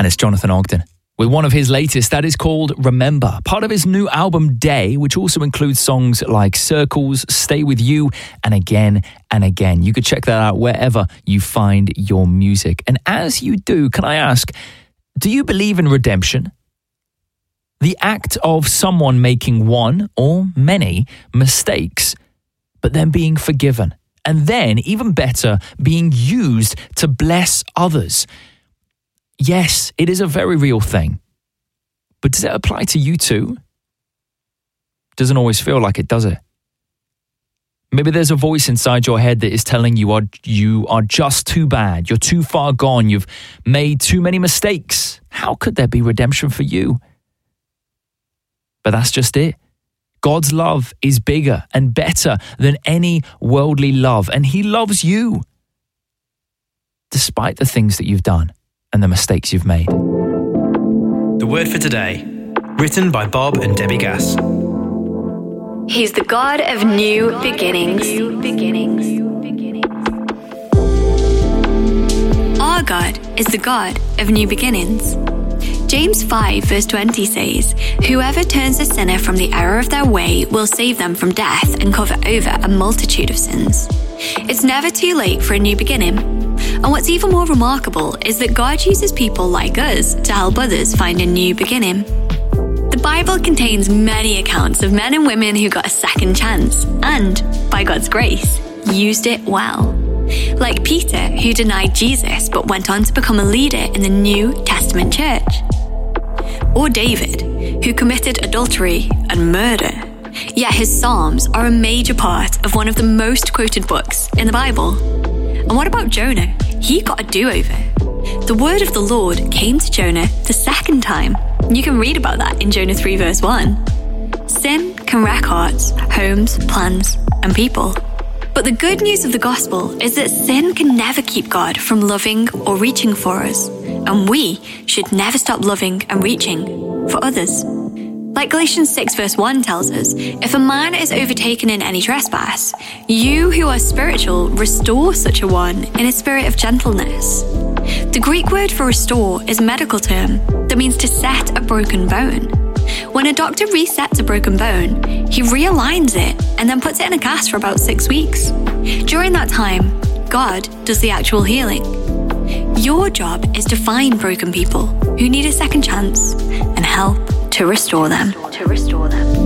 And it's Jonathan Ogden with one of his latest that is called Remember, part of his new album Day, which also includes songs like Circles, Stay With You, and Again and Again. You could check that out wherever you find your music. And as you do, can I ask, do you believe in redemption? The act of someone making one or many mistakes, but then being forgiven. And then, even better, being used to bless others. Yes, it is a very real thing. But does it apply to you too? Doesn't always feel like it, does it? Maybe there's a voice inside your head that is telling you are just too bad. You're too far gone. You've made too many mistakes. How could there be redemption for you? But that's just it. God's love is bigger and better than any worldly love, and He loves you, despite the things that you've done and the mistakes you've made. The word for today, written by Bob and Debbie Gass. He's the God of new beginnings. Our God is the God of new beginnings. James 5 verse 20 says, "Whoever turns a sinner from the error of their way will save them from death and cover over a multitude of sins." It's never too late for a new beginning. And what's even more remarkable is that God uses people like us to help others find a new beginning. The Bible contains many accounts of men and women who got a second chance and, by God's grace, used it well. Like Peter, who denied Jesus but went on to become a leader in the New Testament church. Or David, who committed adultery and murder. Yet his Psalms are a major part of one of the most quoted books in the Bible. And what about Jonah? He got a do-over. The word of the Lord came to Jonah the second time. You can read about that in Jonah 3 verse 1. Sin can wreck hearts, homes, plans, and people. But the good news of the gospel is that sin can never keep God from loving or reaching for us. And we should never stop loving and reaching for others. Like Galatians 6 verse 1 tells us, if a man is overtaken in any trespass, you who are spiritual restore such a one in a spirit of gentleness. The Greek word for restore is a medical term that means to set a broken bone. When a doctor resets a broken bone, he realigns it and then puts it in a cast for about 6 weeks. During that time, God does the actual healing. Your job is to find broken people who need a second chance and help to restore them.